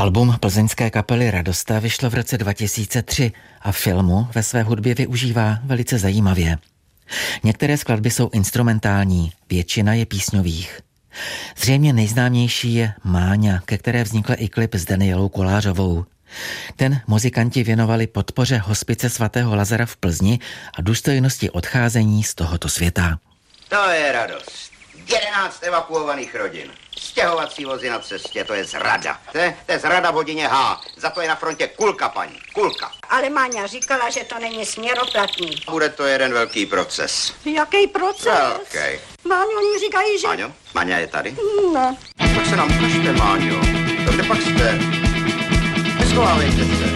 Album plzeňské kapely Radosta vyšlo v roce 2003 a filmu ve své hudbě využívá velice zajímavě. Některé skladby jsou instrumentální, většina je písňových. Zřejmě nejznámější je Máňa, ke které vznikl i klip s Danielou Kolářovou. Ten muzikanti věnovali podpoře hospice svatého Lazara v Plzni a důstojnosti odcházení z tohoto světa. To je radost. 11 evakuovaných rodin. Stěhovací vozy na cestě, to je zrada. To je zrada v hodině H. Za to je na frontě kulka, paní. Kulka. Ale Máňa říkala, že to není směroplatný. Bude to jeden velký proces. Jaký proces? Velký. Máňo, oni říkají, že... Máňo? Máňa je tady? Ne. Tak se nám ukažte, Máňo. To kde pak jste? Neschovávejte se.